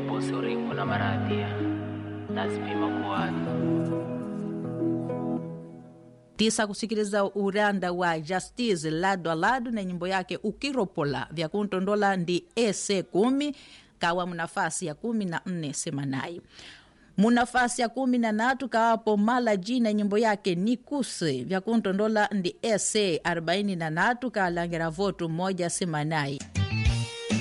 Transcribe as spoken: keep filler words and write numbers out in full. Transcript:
poposi uringo na maradia nazipima kuwatu. Tisa kusikiliza uranda wa Justice lado a lado na nyimbo yake Ukiropola vya kuntondola ndi ese kumi kawa munafasi ya kumi na nne semanai. Munafasi ya kumi na natu kawapo Mala Jina nyimbo yake Nikuse vya kuntondola ndi ese arobaini na natu kalangera votu moja semanai.